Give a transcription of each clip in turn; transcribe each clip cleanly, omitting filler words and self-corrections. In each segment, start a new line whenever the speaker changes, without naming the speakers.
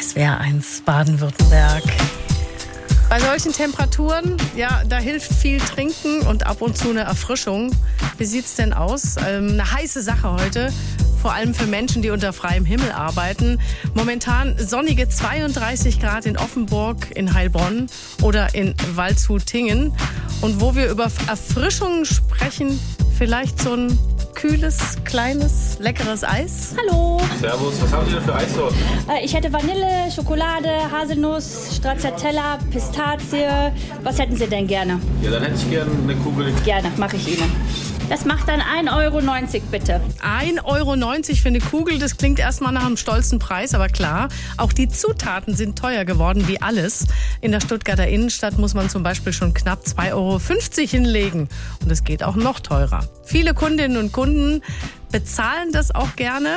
SWR1 Baden-Württemberg. Bei solchen Temperaturen, ja, da hilft viel Trinken und ab und zu eine Erfrischung. Wie sieht's denn aus? Eine heiße Sache heute, vor allem für Menschen, die unter freiem Himmel arbeiten. Momentan sonnige 32 Grad in Offenburg, in Heilbronn oder in Waldshut-Tingen. Und wo wir über Erfrischungen sprechen, vielleicht so ein kühles, kleines, leckeres Eis.
Hallo.
Servus, was haben Sie denn für Eissorten?
Ich hätte Vanille, Schokolade, Haselnuss, Stracciatella, Pistazie. Was hätten Sie denn gerne?
Ja, dann hätte ich gerne eine Kugel.
Gerne, mache ich Ihnen. Das macht dann 1,90 € bitte.
1,90 € für eine Kugel, das klingt erstmal nach einem stolzen Preis, aber klar, auch die Zutaten sind teuer geworden, wie alles. In der Stuttgarter Innenstadt muss man zum Beispiel schon knapp 2,50 € hinlegen. Und es geht auch noch teurer. Viele Kundinnen und Kunden bezahlen das auch gerne,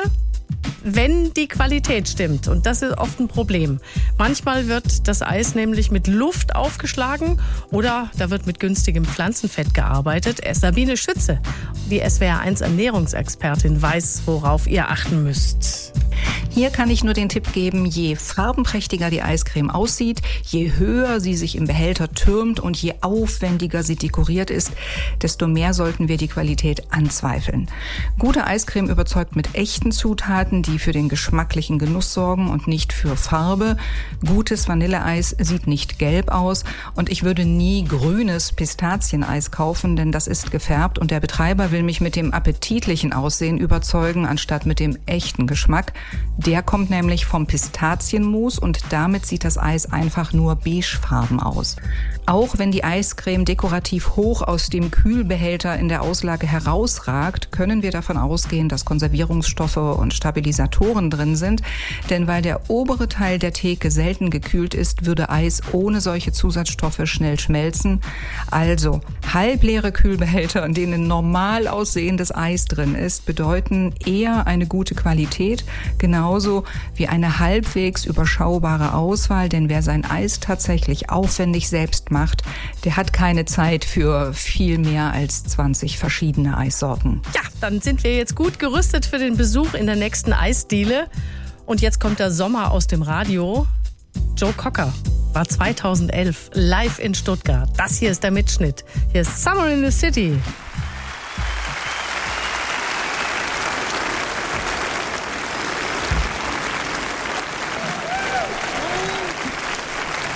wenn die Qualität stimmt. Und das ist oft ein Problem. Manchmal wird das Eis nämlich mit Luft aufgeschlagen oder da wird mit günstigem Pflanzenfett gearbeitet. Sabine Schütze, die SWR1 Ernährungsexpertin, weiß, worauf ihr achten müsst.
Hier kann ich nur den Tipp geben, je farbenprächtiger die Eiscreme aussieht, je höher sie sich im Behälter türmt und je aufwendiger sie dekoriert ist, desto mehr sollten wir die Qualität anzweifeln. Gute Eiscreme überzeugt mit echten Zutaten, die für den geschmacklichen Genuss sorgen und nicht für Farbe. Gutes Vanilleeis sieht nicht gelb aus und ich würde nie grünes Pistazieneis kaufen, denn das ist gefärbt und der Betreiber will mich mit dem appetitlichen Aussehen überzeugen, anstatt mit dem echten Geschmack. Der kommt nämlich vom Pistazienmus und damit sieht das Eis einfach nur beigefarben aus. Auch wenn die Eiscreme dekorativ hoch aus dem Kühlbehälter in der Auslage herausragt, können wir davon ausgehen, dass Konservierungsstoffe und Stabilisatoren drin sind. Denn weil der obere Teil der Theke selten gekühlt ist, würde Eis ohne solche Zusatzstoffe schnell schmelzen. Also halbleere Kühlbehälter, in denen normal aussehendes Eis drin ist, bedeuten eher eine gute Qualität, genauso wie eine halbwegs überschaubare Auswahl. Denn wer sein Eis tatsächlich aufwendig selbst macht, der hat keine Zeit für viel mehr als 20 verschiedene Eissorten.
Ja, dann sind wir jetzt gut gerüstet für den Besuch in der nächsten Eisdiele. Und jetzt kommt der Sommer aus dem Radio. Joe Cocker war 2011 live in Stuttgart. Das hier ist der Mitschnitt. Hier ist Summer in the City.